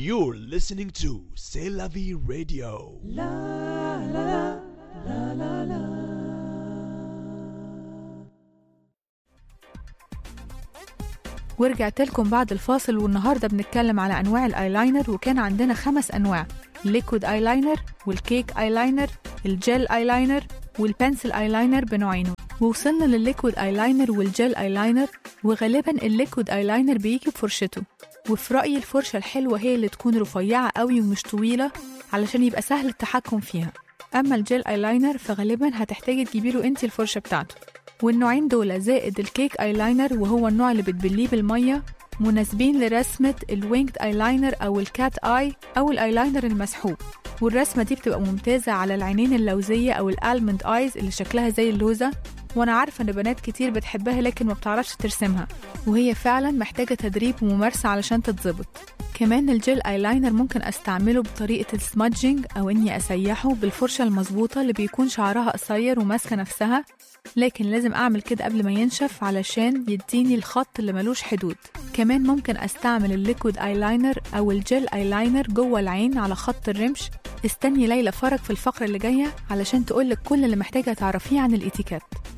You're listening to C'est la vie radio. La la la la la. ورجعت لكم بعد الفاصل، والنهاردة بنتكلم على أنواع الآيلاينر، وكان عندنا 5 أنواع: الليكويد آيلاينر والكيك آيلاينر، الجيل آيلاينر والبنسل آيلاينر بنوعينه. ووصلنا للليكويد آيلاينر والجيل آيلاينر، وغالباً الليكويد آيلاينر بيجي بفرشته، وفي رأيي الفرشة الحلوة هي اللي تكون رفيعة قوي ومش طويلة علشان يبقى سهل التحكم فيها. أما الجيل آيلاينر فغالباً هتحتاجي تجيبيله انتي الفرشة بتاعته. والنوعين دول زائد الكيك آيلاينر وهو النوع اللي بتبليه بالمية مناسبين لرسمة الوينجد آيلاينر أو الكات آي أو الآيلاينر المسحوب، والرسمة دي بتبقى ممتازة على العينين اللوزية أو الألمند آيز اللي شكلها زي اللوزة، وأنا عارفة إن بنات كتير بتحبها لكن ما بتعرفش ترسمها، وهي فعلا محتاجة تدريب وممارسة علشان تتظبط. كمان الجيل آيلاينر ممكن أستعمله بطريقة السمادجينج أو إني أسيحه بالفرشة المظبوطة اللي بيكون شعرها قصير وماسكة نفسها، لكن لازم أعمل كده قبل ما ينشف علشان يديني الخط اللي ملوش حدود. كمان ممكن أستعمل الليكويد آيلاينر أو الجيل آيلاينر جوه العين على خط الرمش. استني ليلى فرج في الفقرة اللي جاية علشان تقولك كل اللي محتاجة تعرفيه عن الإتيكات.